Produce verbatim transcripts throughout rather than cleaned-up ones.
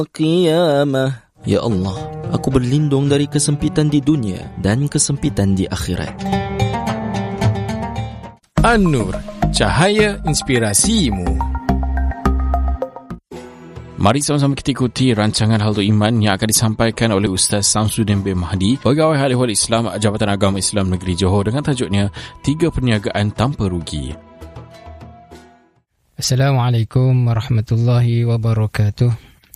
Qiyamah. Ya Allah, aku berlindung dari kesempitan di dunia dan kesempitan di akhirat. An-Nur, cahaya inspirasimu. Mari sama-sama kita ikuti rancangan Halul Iman yang akan disampaikan oleh Ustaz Samsudin bin Mahdi, Pegawai Halihul Islam Jabatan Agama Islam Negeri Johor, dengan tajuknya Tiga Perniagaan Tanpa Rugi. Assalamualaikum warahmatullahi wabarakatuh.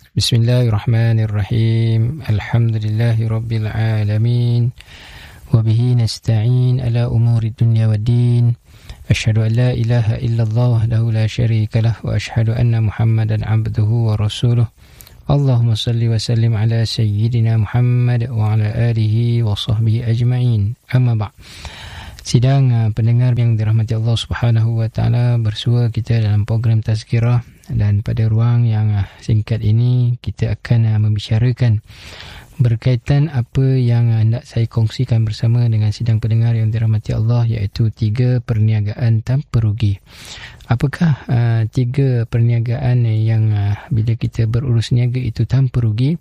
Bismillahirrahmanirrahim. Alhamdulillahi rabbil alamin. Wabihi nasta'in ala umuri dunya waddin. Asyhadu an la ilaha illallah wahdahu la syarika lah wa asyhadu anna Muhammadan abduhu wa rasuluh. Allahumma salli wa sallim ala sayyidina Muhammad wa ala alihi wa sahbihi ajma'in. Amma ba'. Sidang uh, pendengar yang dirahmati Allah Subhanahu wa taala, bersua kita dalam program Tazkirah, dan pada ruang yang uh, singkat ini kita akan uh, membicarakan berkaitan apa yang hendak saya kongsikan bersama dengan sidang pendengar yang dirahmati Allah, iaitu tiga perniagaan tanpa rugi. Apakah uh, tiga perniagaan yang uh, bila kita berurus niaga itu tanpa rugi?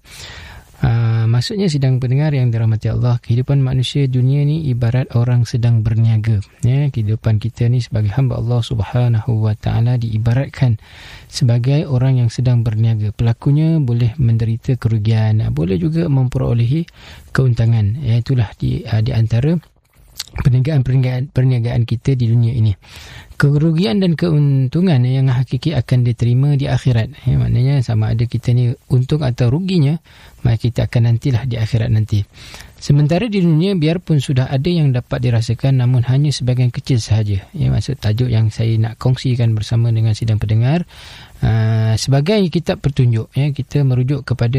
Uh, maksudnya sidang pendengar yang dirahmati Allah, kehidupan manusia dunia ni ibarat orang sedang berniaga. Ya, kehidupan kita ni sebagai hamba Allah Subhanahu wa taala diibaratkan sebagai orang yang sedang berniaga. Pelakunya boleh menderita kerugian, boleh juga memperolehi keuntungan. Ya, itulah di uh, di antara perniagaan-perniagaan perniagaan kita di dunia ini. Kerugian dan keuntungan yang hakiki akan diterima di akhirat. Ya, maknanya sama ada kita ni untung atau ruginya, maka kita akan nantilah di akhirat nanti. Sementara di dunia, biarpun sudah ada yang dapat dirasakan, namun hanya sebahagian kecil sahaja. Ya, maksud tajuk yang saya nak kongsikan bersama dengan sidang pendengar, uh, sebagai kitab petunjuk, ya, kita merujuk kepada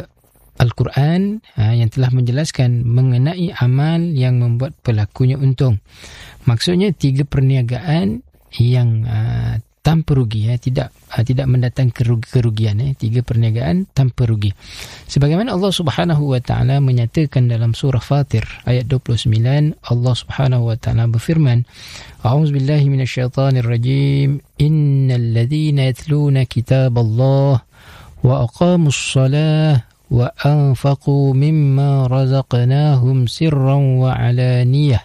Al-Quran uh, yang telah menjelaskan mengenai amal yang membuat pelakunya untung. Maksudnya tiga perniagaan yang uh, tanpa rugi, ya, tidak uh, tidak mendatang kerugi, kerugian, ya, tiga perniagaan tanpa rugi. Sebagaimana Allah Subhanahu wa taala menyatakan dalam surah Fatir ayat dua puluh sembilan, Allah Subhanahu wa taala berfirman, A'udzubillahi minasyaitonirrajim, innal ladzina yatluna kitaballah wa aqamus shalah wa anfaqu mimma razaqnahum sirran wa alaniyah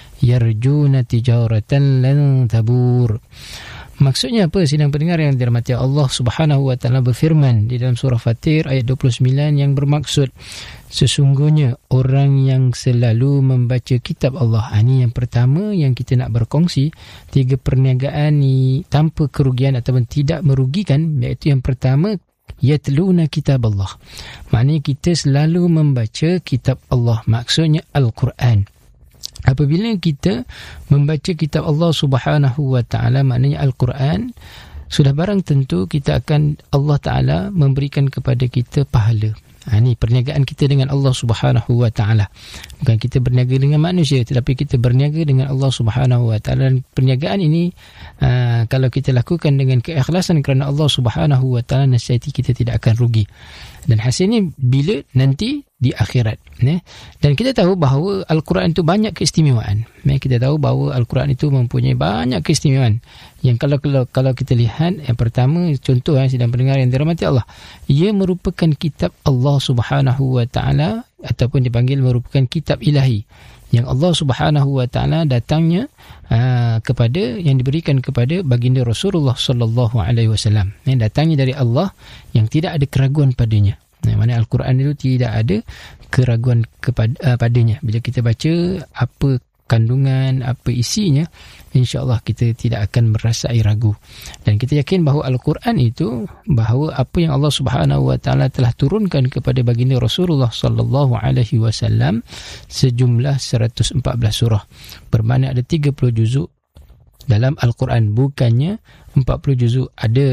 yarjuna tijaratan lan tabur. Maksudnya apa, sidang pendengar yang dirahmati Allah Subhanahu wa taala berfirman di dalam surah Fatir ayat dua puluh sembilan, yang bermaksud sesungguhnya orang yang selalu membaca kitab Allah. Ini yang pertama yang kita nak berkongsi, tiga perniagaan ni tanpa kerugian ataupun tidak merugikan, iaitu yang pertama, yatluna kitab Allah. Maknanya kita selalu membaca kitab Allah, maksudnya Al-Quran. Apabila kita membaca kitab Allah Subhanahu wa taala, maknanya Al-Quran, sudah barang tentu kita akan, Allah Taala memberikan kepada kita pahala. Ha, ini perniagaan kita dengan Allah Subhanahu wa taala. Bukan kita berniaga dengan manusia, tetapi kita berniaga dengan Allah Subhanahu wa taala. Dan perniagaan ini uh, kalau kita lakukan dengan keikhlasan kerana Allah Subhanahu wa taala, nescaya kita tidak akan rugi. Dan hasilnya bila nanti di akhirat, ya. Dan kita tahu bahawa Al-Quran itu banyak keistimewaan. Ya, kita tahu bahawa Al-Quran itu mempunyai banyak keistimewaan. Yang kalau kalau kalau kita lihat, yang pertama, contoh yang sedang pendengar yang dirahmati Allah, ia merupakan kitab Allah Subhanahu wa taala, ataupun dipanggil merupakan kitab ilahi yang Allah Subhanahu wa taala datangnya uh, kepada, yang diberikan kepada baginda Rasulullah sallallahu alaihi wasallam. Yang datangnya dari Allah, yang tidak ada keraguan padanya. Nah, mana Al-Quran itu tidak ada keraguan kepada uh, padanya. Bila kita baca apa kandungan, apa isinya, insya-Allah kita tidak akan merasai ragu. Dan kita yakin bahawa Al-Quran itu, bahawa apa yang Allah Subhanahu wa taala telah turunkan kepada baginda Rasulullah sallallahu alaihi wasallam sejumlah seratus empat belas surah. Bermakna ada tiga puluh juzuk dalam Al-Quran, bukannya empat puluh juzuk. Ada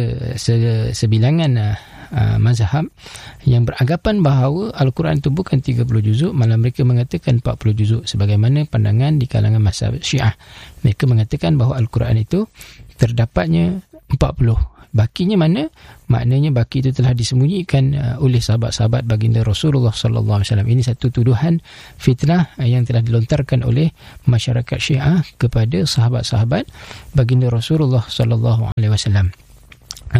sebilangan uh, mazhab yang beranggapan bahawa Al-Quran itu bukan tiga puluh juzuk, malah mereka mengatakan empat puluh juzuk, sebagaimana pandangan di kalangan mazhab Syiah. Mereka mengatakan bahawa Al-Quran itu terdapatnya empat puluh. Bakinya mana? Maknanya baki itu telah disembunyikan uh, oleh sahabat-sahabat baginda Rasulullah sallallahu alaihi wasallam. Ini satu tuduhan fitnah uh, yang telah dilontarkan oleh masyarakat Syiah kepada sahabat-sahabat baginda Rasulullah sallallahu alaihi wasallam. Uh,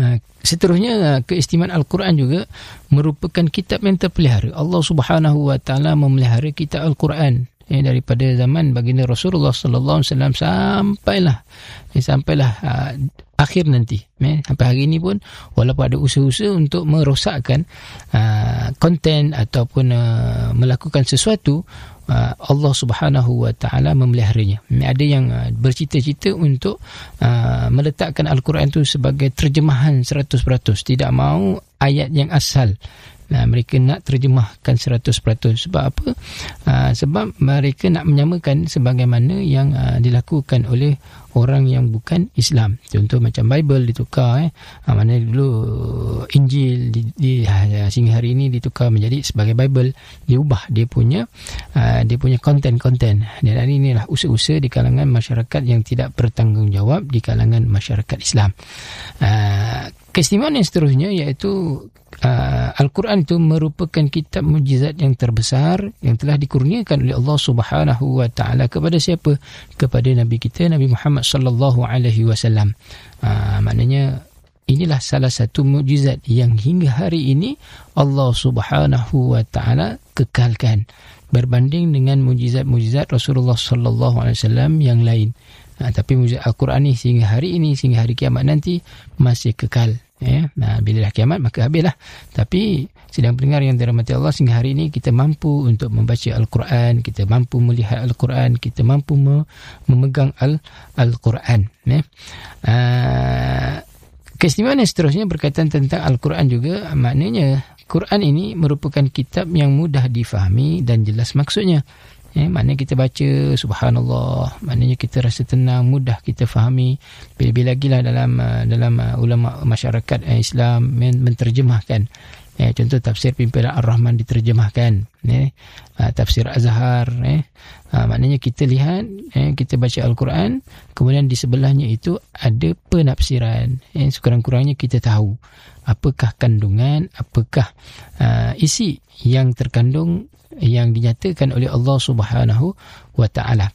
seterusnya, keistimewaan Al-Quran juga merupakan kitab yang terpelihara. Allah Subhanahu Wa Taala memelihara kitab Al-Quran eh, daripada zaman baginda Rasulullah sallallahu alaihi wasallam sampailah eh, sampailah uh, akhir nanti. Eh, sampai hari ini pun walaupun ada usaha-usaha untuk merosakkan uh, konten ataupun uh, melakukan sesuatu, uh, Allah Subhanahu Wa Taala memeliharanya. Ada yang uh, bercita-cita untuk uh, meletakkan Al-Quran itu sebagai terjemahan seratus peratus, tidak mahu ayat yang asal. Nah, mereka nak terjemahkan seratus peratus. Sebab apa? Uh, sebab mereka nak menyamakan sebagaimana yang uh, dilakukan oleh orang yang bukan Islam. Contoh macam Bible ditukar, eh. uh, mana dulu Injil di, di uh, sehingga hari ini ditukar menjadi sebagai Bible, diubah dia punya uh, dia punya konten-konten. Dan inilah usaha-usaha di kalangan masyarakat yang tidak bertanggungjawab di kalangan masyarakat Islam. Uh, keistimewaan yang seterusnya iaitu Uh, Al-Quran itu merupakan kitab mukjizat yang terbesar yang telah dikurniakan oleh Allah Subhanahu Wa Taala kepada siapa? Kepada Nabi kita, Nabi Muhammad sallallahu alaihi wasallam. Uh, maknanya inilah salah satu mukjizat yang hingga hari ini Allah Subhanahu Wa Taala kekalkan berbanding dengan mukjizat-mukjizat Rasulullah sallallahu alaihi wasallam yang lain. Uh, tapi mukjizat Al-Quran ini sehingga hari ini, sehingga hari kiamat nanti masih kekal. Ya, nah, bila dah kiamat maka habislah. Tapi sedang pendengar yang dirahmati Allah, sehingga hari ini kita mampu untuk membaca Al-Quran, kita mampu melihat Al-Quran, kita mampu me- memegang Al- Al-Quran. Ya. Uh, keistimewaan yang seterusnya berkaitan tentang Al-Quran juga, maknanya Quran ini merupakan kitab yang mudah difahami dan jelas maksudnya. Eh, maknanya kita baca, subhanallah, maknanya kita rasa tenang, mudah kita fahami. Lebih-lebih lagi lah dalam dalam ulama masyarakat eh, Islam men- menterjemahkan. Eh, contoh tafsir Pimpinan Ar-Rahman diterjemahkan. Eh, uh, tafsir Azhar. Eh, uh, maknanya kita lihat, eh, kita baca Al-Quran, kemudian di sebelahnya itu ada penafsiran. Eh, sekurang-kurangnya kita tahu apakah kandungan, apakah uh, isi yang terkandung yang dinyatakan oleh Allah Subhanahu Wa Taala.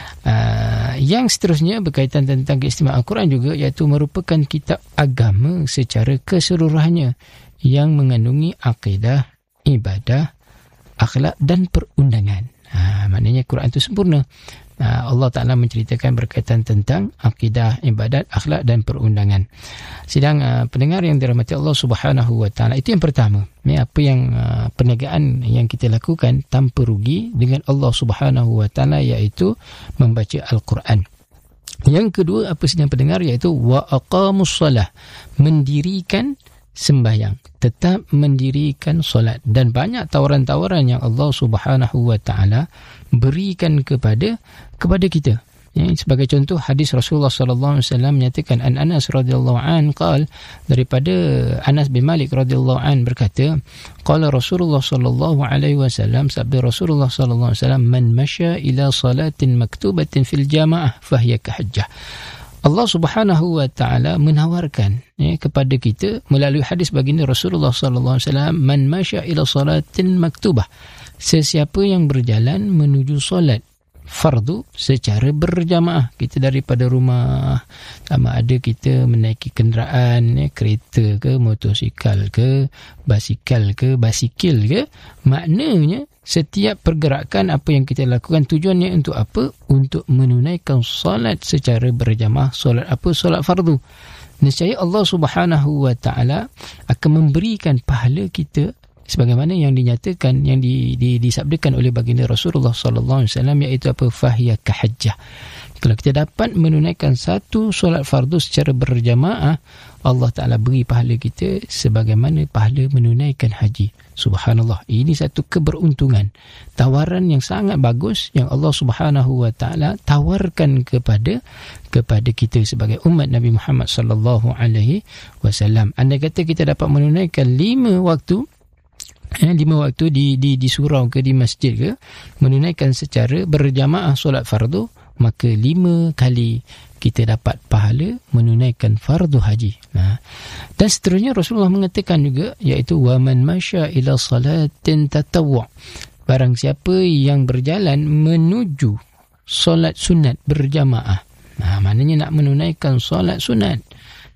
Uh, yang seterusnya berkaitan tentang keistimewaan Al-Quran juga, iaitu merupakan kitab agama secara keseluruhannya yang mengandungi akidah, ibadah, akhlak dan perundangan. Uh, maknanya Quran itu sempurna. Uh, Allah Ta'ala menceritakan berkaitan tentang akidah, ibadat, akhlak dan perundangan. Sedang uh, pendengar yang dirahmati Allah Subhanahu Wa Ta'ala, itu yang pertama. Ya, apa yang uh, perniagaan yang kita lakukan tanpa rugi dengan Allah Subhanahu Wa Ta'ala, iaitu membaca Al-Quran. Yang kedua, apa sedang pendengar, iaitu wa aqamus salah, mendirikan sembahyang, tetap mendirikan solat. Dan banyak tawaran-tawaran yang Allah Subhanahu Wa Ta'ala berikan kepada kepada kita. Ya, sebagai contoh, hadis Rasulullah sallallahu alaihi wasallam menyatakan, an Anas radhiyallahu an qal, daripada Anas bin Malik radhiyallahu an berkata, qala Rasulullah sallallahu alaihi wasallam, sabda Rasulullah sallallahu alaihi wasallam, man masya ila salatin maktubatin fil jamaah fahiya kahajjah. Allah Subhanahu Wa Taala menawarkan ya, kepada kita melalui hadis baginda Rasulullah sallallahu alaihi wasallam, man masya ila salatin maktubah, sesiapa yang berjalan menuju solat fardu secara berjamaah. Kita daripada rumah, sama ada kita menaiki kenderaan, ya, kereta ke, motosikal ke, basikal ke, basikil ke, maknanya setiap pergerakan apa yang kita lakukan tujuannya untuk apa? Untuk menunaikan solat secara berjamaah. Solat apa? Solat fardu. Nescaya Allah Subhanahu Wa Taala akan memberikan pahala kita sebagaimana yang dinyatakan, yang di, di, disabdakan oleh baginda Rasulullah sallallahu alaihi wasallam, iaitu apa? Fahiya kahajjah. Kalau kita dapat menunaikan satu solat fardu secara berjamaah, Allah Ta'ala beri pahala kita sebagaimana pahala menunaikan haji. Subhanallah, ini satu keberuntungan, tawaran yang sangat bagus yang Allah Subhanahu Wa Ta'ala tawarkan kepada kepada kita sebagai umat Nabi Muhammad sallallahu alaihi wasallam. Andai kata kita dapat menunaikan lima waktu, Eh, lima waktu di, di, di surau ke, di masjid ke, menunaikan secara berjamaah solat fardu, maka lima kali kita dapat pahala menunaikan fardu haji. Nah, dan seterusnya Rasulullah mengatakan juga, iaitu wa man masya ila salatin tatawwu', barang siapa yang berjalan menuju solat sunat berjamaah. Nah, maknanya nak menunaikan solat sunat.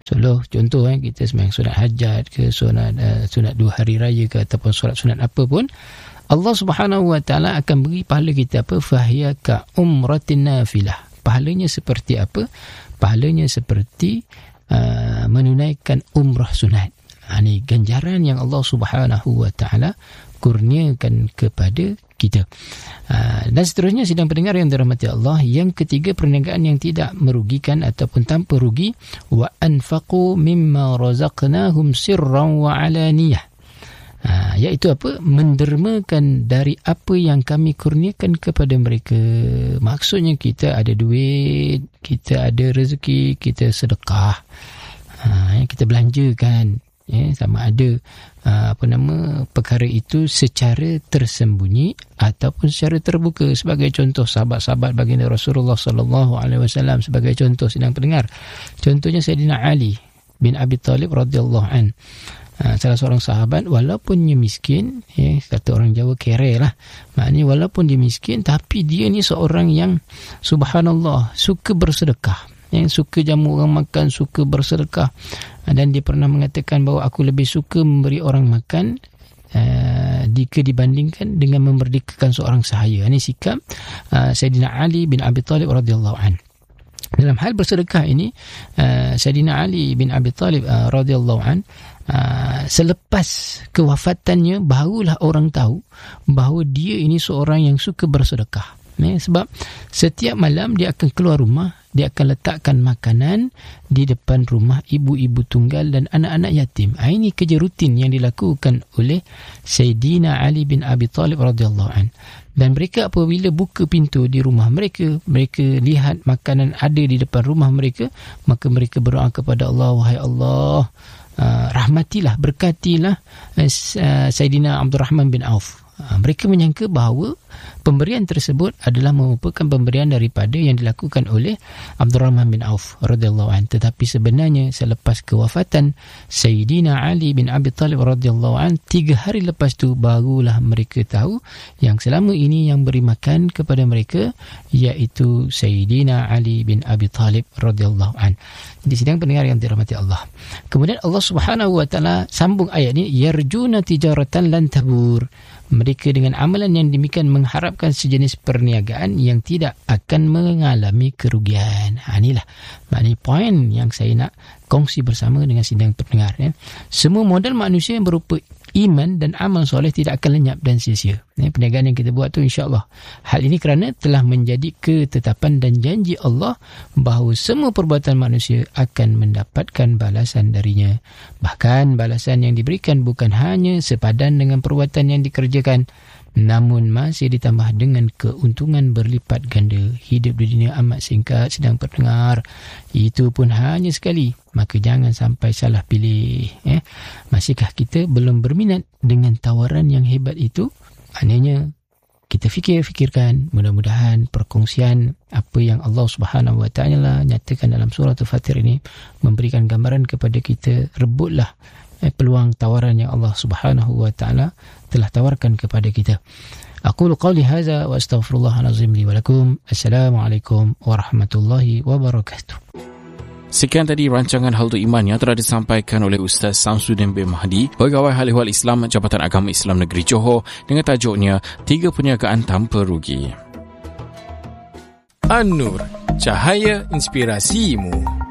Contoh, contoh eh, kita sembahyang sunat hajat ke, sunat uh, sunat dua hari raya ke, ataupun solat sunat apa pun, Allah Subhanahu Wa Taala akan beri pahala kita apa? Fahiya ka umratin nafilah. Pahalanya seperti apa? Pahalanya seperti uh, menunaikan umrah sunat. Ha, ini ganjaran yang Allah Subhanahu Wa Taala kurniakan kepada kita. Uh, dan seterusnya, sidang pendengar yang dirahmati Allah, yang ketiga, perniagaan yang tidak merugikan ataupun tanpa rugi. Wa anfaqu mimma razaqnahum sirran wa alaniyah. Ha, iaitu apa? Mendermakan dari apa yang kami kurniakan kepada mereka. Maksudnya kita ada duit, kita ada rezeki, kita sedekah, ha, kita belanjakan, ya, sama ada ha, apa nama perkara itu secara tersembunyi ataupun secara terbuka. Sebagai contoh, sahabat-sahabat baginda Rasulullah sallallahu alaihi wasallam, sebagai contoh sidang pendengar, contohnya Sayyidina Ali bin Abi Talib radhiyallahu an. Ha, salah seorang sahabat, walaupun dia miskin, ya, kata orang Jawa kere lah, maknanya walaupun dia miskin, tapi dia ni seorang yang subhanallah suka bersedekah, ya, suka jamu orang makan, suka bersedekah. Dan dia pernah mengatakan bahawa aku lebih suka memberi orang makan uh, jika dibandingkan dengan memerdekakan seorang sahaya. Ini sikap uh, Sayyidina Ali bin Abi Talib radhiyallahu anhu. Dalam hal bersedekah ini, uh, Sayyidina Ali bin Abi Talib uh, radhiyallahu an, uh, selepas kewafatannya barulah orang tahu bahawa dia ini seorang yang suka bersedekah. Ya, sebab setiap malam dia akan keluar rumah, dia akan letakkan makanan di depan rumah ibu-ibu tunggal dan anak-anak yatim. Ha, ini kerja rutin yang dilakukan oleh Sayyidina Ali bin Abi Talib radhiyallahu an. Dan mereka apabila buka pintu di rumah mereka, mereka lihat makanan ada di depan rumah mereka, maka mereka berdoa kepada Allah, wahai Allah, uh, rahmatilah, berkatilah uh, Sayyidina Abdul Rahman bin Auf. Uh, mereka menyangka bahawa pemberian tersebut adalah merupakan pemberian daripada yang dilakukan oleh Abdul Rahman bin Auf radhiyallahu anhu. Tetapi sebenarnya selepas kewafatan Sayyidina Ali bin Abi Talib radhiyallahu anhu, tiga hari lepas tu barulah mereka tahu yang selama ini yang beri makan kepada mereka iaitu Sayyidina Ali bin Abi Talib radhiyallahu anhu. Jadi sidang pendengar yang dirahmati Allah, kemudian Allah Subhanahu Wa Taala sambung ayat ini, yarjuna tijaratan lan tabur. Mereka dengan amalan yang demikian mengharapkan sejenis perniagaan yang tidak akan mengalami kerugian. Ha, inilah maknanya poin yang saya nak kongsi bersama dengan sidang pendengar. Ya. Semua modal manusia yang berupa iman dan amal soleh tidak akan lenyap dan sia-sia. Ya, perniagaan yang kita buat tu insya-Allah. Hal ini kerana telah menjadi ketetapan dan janji Allah bahawa semua perbuatan manusia akan mendapatkan balasan darinya. Bahkan balasan yang diberikan bukan hanya sepadan dengan perbuatan yang dikerjakan, namun masih ditambah dengan keuntungan berlipat ganda. Hidup di dunia amat singkat, sedang pendengar, itu pun hanya sekali. Maka jangan sampai salah pilih. Eh? Masihkah kita belum berminat dengan tawaran yang hebat itu? Maknanya kita fikir-fikirkan, mudah-mudahan perkongsian apa yang Allah Subhanahu Wa Taala nyatakan dalam surah Al-Fatir ini memberikan gambaran kepada kita. Rebutlah eh, peluang tawaran yang Allah Subhanahu Wa Taala telah tawarkan kepada kita. Aqulu qawli hadza wa astaghfirullahal azim li wa lakum. Assalamualaikum warahmatullahi wabarakatuh. Sekian tadi rancangan Hal Iman yang telah disampaikan oleh Ustaz Samsudin bin Mahdi, Pegawai Hal Ehwal Islam Jabatan Agama Islam Negeri Johor, dengan tajuknya Tiga Perniagaan Tanpa Rugi. An-Nur, cahaya inspirasimu.